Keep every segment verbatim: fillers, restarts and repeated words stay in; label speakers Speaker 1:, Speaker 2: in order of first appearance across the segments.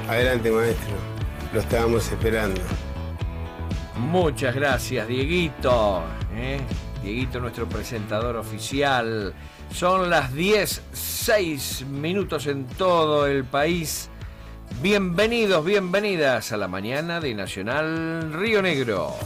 Speaker 1: Adelante, maestro. Lo estábamos esperando.
Speaker 2: Muchas gracias, Dieguito. ¿eh? Dieguito, nuestro presentador oficial. Son las diez, seis minutos en todo el país. Bienvenidos, bienvenidas a la mañana de Nacional Río Negro.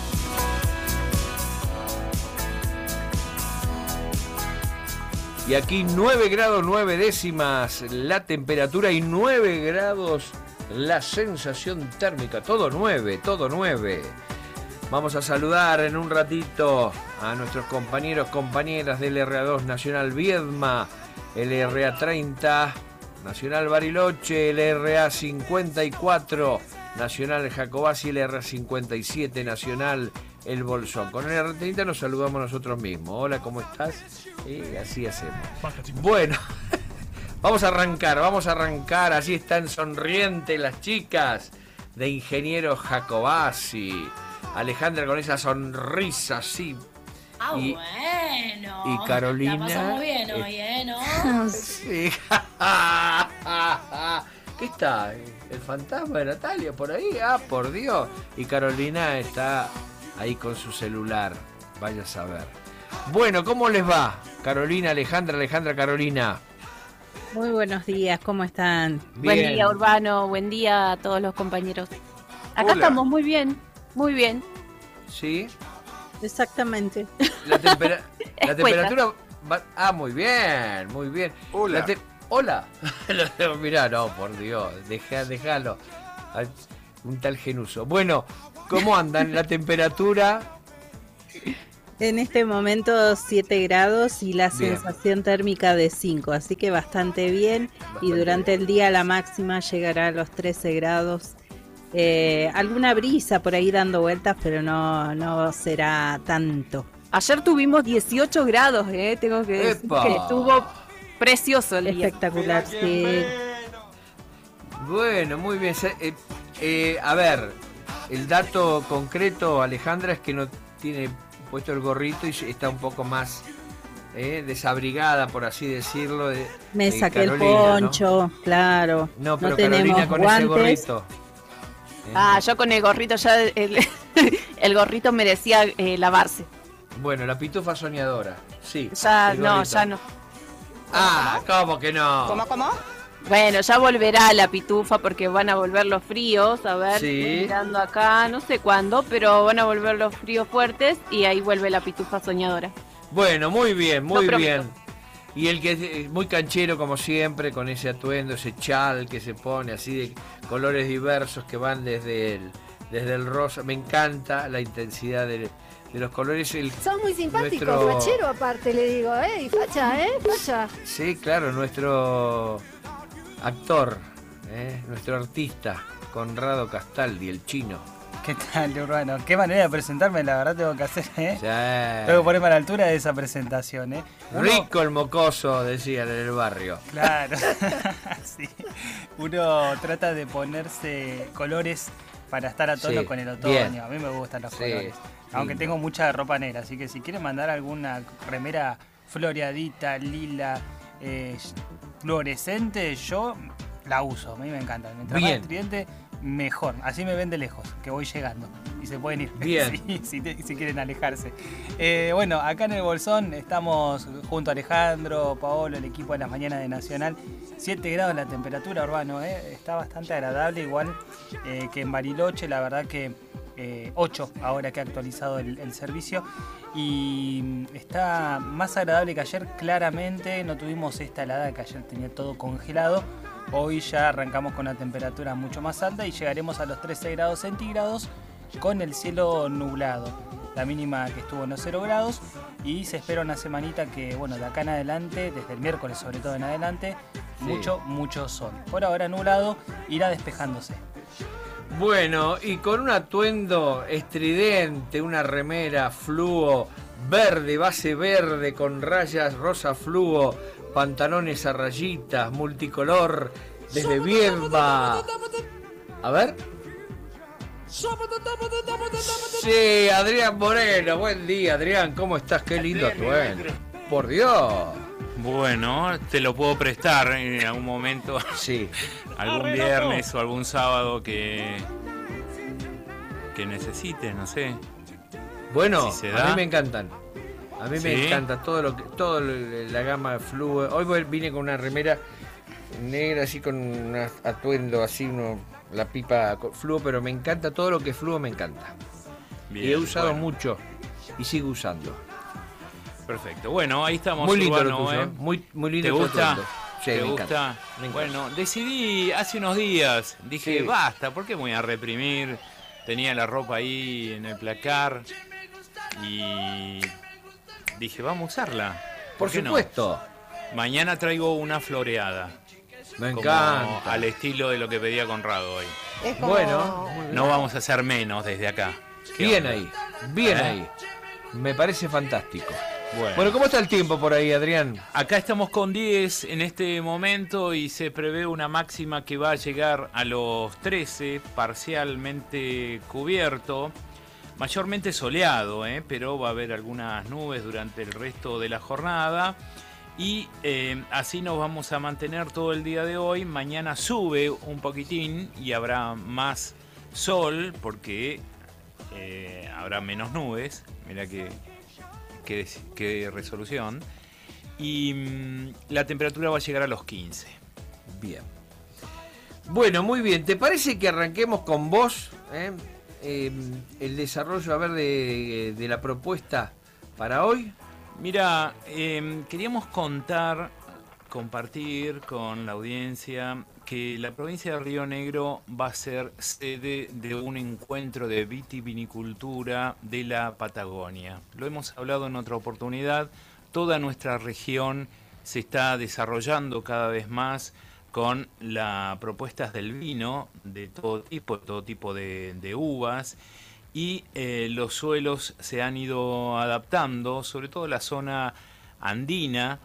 Speaker 2: Y aquí nueve grados nueve décimas la temperatura y nueve grados la sensación térmica. Todo nueve, todo nueve. Vamos a saludar en un ratito a nuestros compañeros, compañeras del R A dos Nacional Viedma, el R A treinta Nacional Bariloche, el R A cincuenta y cuatro Nacional Jacobasi, el R A cincuenta y siete Nacional El Bolsón. Con el R A treinta nos saludamos nosotros mismos. Hola, ¿cómo estás? Y así hacemos. Bueno, vamos a arrancar, vamos a arrancar. Así están sonrientes las chicas de Ingeniero Jacobasi. Alejandra con esa sonrisa así.
Speaker 3: Ah,
Speaker 2: y,
Speaker 3: bueno.
Speaker 2: Y Carolina.
Speaker 3: La pasamos bien hoy, ¿eh? ¿No?
Speaker 2: Sí. ¿Qué está? ¿El fantasma de Natalia por ahí? Ah, por Dios. Y Carolina está ahí con su celular. Vaya a saber. Bueno, ¿cómo les va? Carolina, Alejandra, Alejandra, Carolina.
Speaker 4: Muy buenos días, ¿cómo están?
Speaker 2: Bien.
Speaker 5: Buen día, Urbano, buen día a todos los compañeros. Acá
Speaker 2: Hola.
Speaker 5: estamos muy bien, muy bien.
Speaker 2: ¿Sí?
Speaker 4: Exactamente.
Speaker 2: La, tempera- la
Speaker 5: Escueta.
Speaker 2: temperatura... Va... Ah, muy bien, muy bien.
Speaker 1: Hola.
Speaker 2: La te- Hola. Mirá, no, por Dios, deja, déjalo. Ay, un tal Genuso. Bueno, ¿cómo andan? La temperatura...
Speaker 4: En este momento siete grados y la
Speaker 2: Bien.
Speaker 4: sensación térmica de cinco, así que bastante bien.
Speaker 2: Bastante
Speaker 4: Y durante
Speaker 2: bien.
Speaker 4: el día la máxima llegará a los trece grados. Eh, alguna brisa por ahí dando vueltas, pero no, no será tanto.
Speaker 5: Ayer tuvimos dieciocho grados, eh, tengo que decir
Speaker 2: ¡Epa!
Speaker 5: que estuvo precioso el día.
Speaker 4: Espectacular, sí.
Speaker 2: Bueno, muy bien. Se- eh, eh, a ver, el dato concreto, Alejandra, es que no tiene puesto el gorrito y está un poco más eh, desabrigada, por así decirlo. De,
Speaker 4: Me
Speaker 2: de
Speaker 4: saqué el
Speaker 2: Carolina,
Speaker 4: poncho, claro.
Speaker 2: No, no pero
Speaker 4: no tenemos
Speaker 2: Carolina con
Speaker 4: guantes.
Speaker 2: ese gorrito. Eh,
Speaker 5: Ah, yo con el gorrito, ya el, el gorrito merecía eh, lavarse.
Speaker 2: Bueno, la pitufa soñadora. Sí.
Speaker 5: Ya
Speaker 2: el
Speaker 5: no,
Speaker 2: gorrito.
Speaker 5: ya no.
Speaker 2: Ah, ¿cómo que no?
Speaker 3: cómo?
Speaker 5: Bueno, ya volverá la pitufa porque van a volver los fríos, a ver,
Speaker 2: Sí.
Speaker 5: estoy mirando acá, no sé cuándo, pero van a volver los fríos fuertes y ahí vuelve la pitufa soñadora.
Speaker 2: Bueno, muy bien, muy
Speaker 5: Lo
Speaker 2: bien.
Speaker 5: prometo.
Speaker 2: Y el que es muy canchero como siempre, con ese atuendo, ese chal que se pone así de colores diversos que van desde el, desde el rosa. Me encanta la intensidad de, de los colores. El,
Speaker 6: Son muy simpáticos,
Speaker 2: nuestro-
Speaker 6: fachero aparte, le digo, ¿eh? Y facha, ¿eh? Facha.
Speaker 2: Sí, claro, nuestro actor, ¿eh? Nuestro artista, Conrado Castaldi, el chino.
Speaker 7: ¿Qué tal, Urbano? Qué manera de presentarme, la verdad tengo que hacer, ¿eh?
Speaker 2: Ya.
Speaker 7: Tengo que ponerme a la altura de esa presentación, ¿eh? Uno-
Speaker 2: Rico el mocoso, decían en el barrio.
Speaker 7: Claro, sí. Uno trata de ponerse colores para estar a tono
Speaker 2: Sí,
Speaker 7: con el otoño.
Speaker 2: bien.
Speaker 7: A mí me gustan los
Speaker 2: Sí,
Speaker 7: colores. Aunque
Speaker 2: lindo.
Speaker 7: tengo mucha ropa negra, así que si quieren mandar alguna remera floreadita, lila, eh, fluorescente, yo la uso. A mí me encanta. Mientras más
Speaker 2: Bien.
Speaker 7: estridente, mejor. Así me ven de lejos, que voy llegando. Y se pueden ir.
Speaker 2: Bien.
Speaker 7: Sí, si, te- si quieren alejarse. Eh, bueno, acá en el Bolsón estamos junto a Alejandro, Paolo, el equipo de las mañanas de Nacional. siete grados la temperatura, Urbano, ¿eh? Está bastante agradable, igual eh, que en Bariloche, la verdad que eh, ocho ahora que ha actualizado el, el servicio. Y mm, está más agradable que ayer, claramente. No tuvimos esta helada que ayer tenía todo congelado. Hoy ya arrancamos con una temperatura mucho más alta y llegaremos a los trece grados centígrados con el cielo nublado. La mínima que estuvo en los cero grados y se espera una semanita que, bueno, de acá en adelante, desde el miércoles sobre todo en adelante,
Speaker 2: Sí.
Speaker 7: mucho, mucho sol. Por ahora nublado, irá despejándose.
Speaker 2: Bueno, y con un atuendo estridente, una remera fluo verde, base verde con rayas rosa fluo, pantalones a rayitas, multicolor, desde Viedma. A ver. Sí, Adrián Moreno, buen día, Adrián, ¿cómo estás? Qué lindo atuendo. Por Dios.
Speaker 8: Bueno, te lo puedo prestar en algún momento.
Speaker 2: Sí.
Speaker 8: Algún viernes o algún sábado que que necesites, no sé.
Speaker 2: Bueno,
Speaker 8: Si se
Speaker 2: a
Speaker 8: da.
Speaker 2: mí me encantan. A mí
Speaker 8: ¿Sí?
Speaker 2: me encanta todo lo que, todo lo- la gama fluo. Hoy voy- vine con una remera negra así con un atuendo así, uno, la pipa con fluo, pero me encanta todo lo que es fluo, me encanta.
Speaker 8: Bien,
Speaker 2: y he usado
Speaker 8: bueno,
Speaker 2: mucho y sigo usando.
Speaker 8: Perfecto. Bueno, ahí estamos.
Speaker 2: Muy lindo
Speaker 8: Urbano,
Speaker 2: lo tuyo,
Speaker 8: ¿eh?
Speaker 2: ¿eh? Muy, muy lindo
Speaker 8: ¿Te
Speaker 2: tu
Speaker 8: gusta?
Speaker 2: atuendo. Sí,
Speaker 8: ¿Te
Speaker 2: me
Speaker 8: gusta?
Speaker 2: encanta, me encanta.
Speaker 8: Bueno, decidí hace unos días, dije,
Speaker 2: Sí.
Speaker 8: basta, ¿por qué me voy a reprimir? Tenía la ropa ahí en el placar y dije, vamos a usarla.
Speaker 2: Por
Speaker 8: qué no?
Speaker 2: supuesto.
Speaker 8: Mañana traigo una floreada.
Speaker 2: Me
Speaker 8: como
Speaker 2: encanta.
Speaker 8: al estilo de lo que pedía Conrado hoy.
Speaker 6: Es como...
Speaker 2: Bueno,
Speaker 8: No vamos a hacer menos desde acá. ¿Qué
Speaker 2: bien
Speaker 8: onda?
Speaker 2: ahí, bien
Speaker 8: ¿Eh?
Speaker 2: ahí. Me parece fantástico.
Speaker 8: Bueno.
Speaker 2: Bueno, ¿cómo está el tiempo por ahí, Adrián?
Speaker 8: Acá estamos con diez en este momento y se prevé una máxima que va a llegar a los trece, parcialmente cubierto, mayormente soleado, ¿eh? Pero va a haber algunas nubes durante el resto de la jornada y eh, así nos vamos a mantener todo el día de hoy. Mañana sube un poquitín y habrá más sol porque eh, habrá menos nubes. Mira que... Qué, qué resolución. Y mmm, la temperatura va a llegar a los quince.
Speaker 2: Bien. Bueno, muy bien. ¿Te parece que arranquemos con vos eh? Eh, el desarrollo a ver de, de la propuesta para hoy?
Speaker 8: Mira, eh, queríamos contar, compartir con la audiencia que la provincia de Río Negro va a ser sede de un encuentro de vitivinicultura de la Patagonia. Lo hemos hablado en otra oportunidad, toda nuestra región se está desarrollando cada vez más con las propuestas del vino de todo tipo, todo tipo de, de uvas, y eh, los suelos se han ido adaptando, sobre todo la zona andina.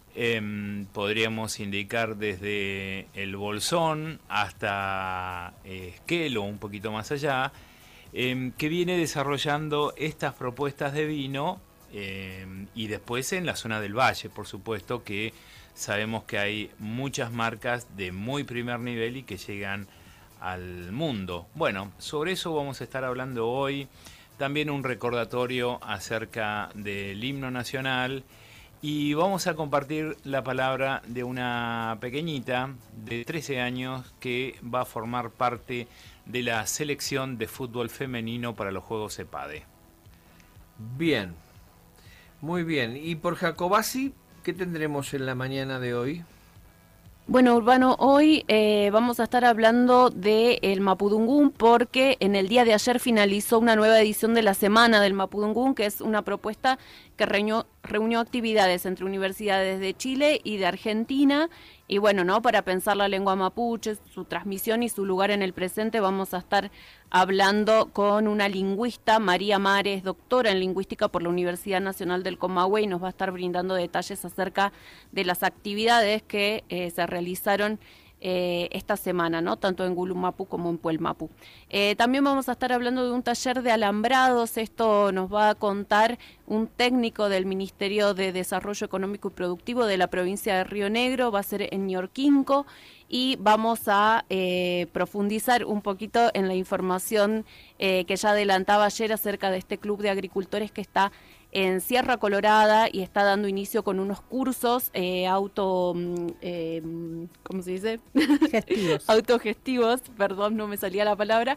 Speaker 8: Eh, podríamos indicar desde el Bolsón hasta eh, Esquel o un poquito más allá, eh, que viene desarrollando estas propuestas de vino eh, y después en la zona del Valle, por supuesto, que sabemos que hay muchas marcas de muy primer nivel y que llegan al mundo. Bueno, sobre eso vamos a estar hablando hoy. También un recordatorio acerca del himno nacional. Y vamos a compartir la palabra de una pequeñita de trece años que va a formar parte de la selección de fútbol femenino para los Juegos EPADE.
Speaker 2: Bien. Muy bien. ¿Y por Jacobasi qué tendremos en la mañana de hoy?
Speaker 5: Bueno, Urbano, hoy eh, vamos a estar hablando del Mapudungún porque en el día de ayer finalizó una nueva edición de la Semana del Mapudungún, que es una propuesta que reunió, reunió actividades entre universidades de Chile y de Argentina. Y bueno, ¿no? Para pensar la lengua mapuche, su transmisión y su lugar en el presente, vamos a estar hablando con una lingüista, María Mares, doctora en lingüística por la Universidad Nacional del Comahue, y nos va a estar brindando detalles acerca de las actividades que eh, se realizaron eh, esta semana, ¿no? Tanto en Gulumapu como en Puelmapu. Eh, también vamos a estar hablando de un taller de alambrados. Esto nos va a contar un técnico del Ministerio de Desarrollo Económico y Productivo de la provincia de Río Negro. Va a ser en Ñorquinco y vamos a eh, profundizar un poquito en la información eh, que ya adelantaba ayer acerca de este club de agricultores que está en Sierra Colorada y está dando inicio con unos cursos eh, auto, eh, ¿cómo se dice?
Speaker 4: Gestivos.
Speaker 5: Autogestivos, perdón, no me salía la palabra,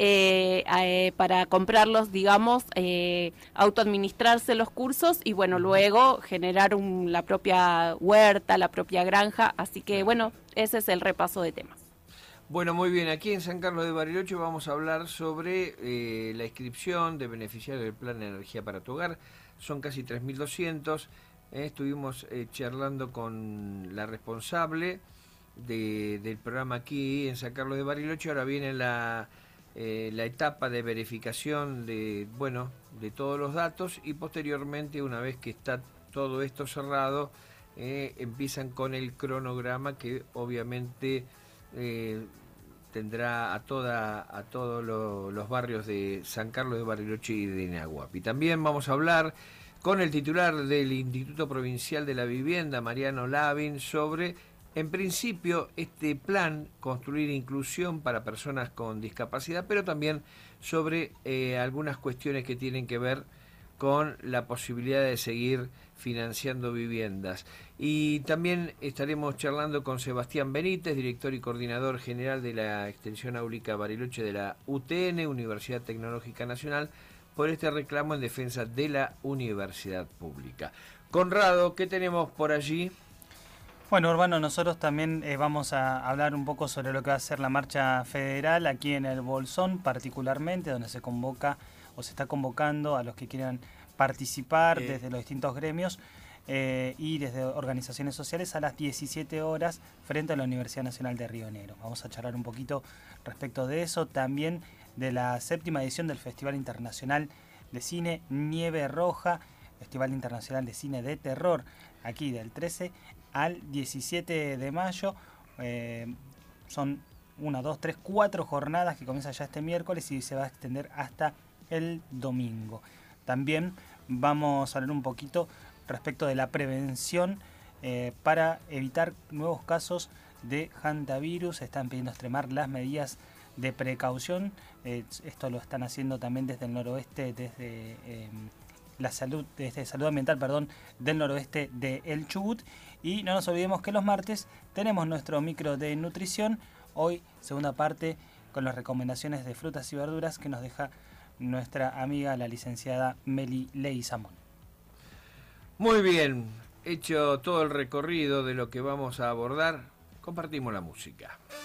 Speaker 5: eh, eh, para comprarlos, digamos, eh, autoadministrarse los cursos y bueno, luego generar un, la propia huerta, la propia granja, así que bueno, ese es el repaso de temas.
Speaker 2: Bueno, muy bien. Aquí en San Carlos de Bariloche vamos a hablar sobre eh, la inscripción de beneficiarios del Plan de Energía para tu Hogar. Son casi tres mil doscientos. Eh, estuvimos eh, charlando con la responsable de, del programa aquí en San Carlos de Bariloche. Ahora viene la, eh, la etapa de verificación de, bueno, de todos los datos y posteriormente, una vez que está todo esto cerrado, eh, empiezan con el cronograma que obviamente eh, tendrá a toda a todos lo, los barrios de San Carlos de Bariloche y de Nahuapi. También vamos a hablar con el titular del Instituto Provincial de la Vivienda, Mariano Lavin, sobre, en principio, este plan Construir Inclusión para Personas con Discapacidad, pero también sobre eh, algunas cuestiones que tienen que ver con la posibilidad de seguir financiando viviendas. Y también estaremos charlando con Sebastián Benítez, director y coordinador general de la Extensión Áulica Bariloche de la U T N, Universidad Tecnológica Nacional, por este reclamo en defensa de la universidad pública. Conrado, ¿qué tenemos por allí?
Speaker 7: Bueno, Urbano, nosotros también eh, vamos a hablar un poco sobre lo que va a ser la marcha federal aquí en el Bolsón, particularmente, donde se convoca o se está convocando a los que quieran participar eh. desde los distintos gremios eh, y desde organizaciones sociales a las diecisiete horas frente a la Universidad Nacional de Río Negro. Vamos a charlar un poquito respecto de eso, también de la séptima edición del Festival Internacional de Cine Nieve Roja, Festival Internacional de Cine de Terror, aquí del trece al diecisiete de mayo. Eh, son una, dos, tres, cuatro jornadas que comienzan ya este miércoles y se va a extender hasta el domingo. También vamos a hablar un poquito respecto de la prevención eh, para evitar nuevos casos de hantavirus. Se están pidiendo extremar las medidas de precaución. Eh, esto lo están haciendo también desde el noroeste, desde eh, la salud, desde salud ambiental, perdón, del noroeste de El Chubut. Y no nos olvidemos que los martes tenemos nuestro micro de nutrición. Hoy, segunda parte, con las recomendaciones de frutas y verduras que nos deja nuestra amiga, la licenciada Meli Leguizamón.
Speaker 2: Muy bien, hecho todo el recorrido de lo que vamos a abordar, compartimos la música.